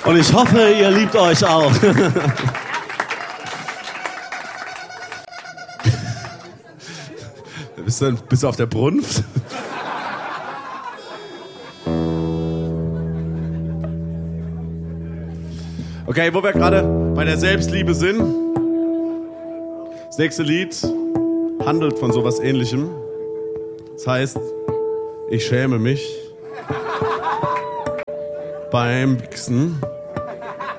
Und ich hoffe, ihr liebt euch auch. Bist du auf der Brunft? Okay, wo wir gerade bei der Selbstliebe sind. Das nächste Lied handelt von sowas Ähnlichem. Das heißt, ich schäme mich beim Wichsen.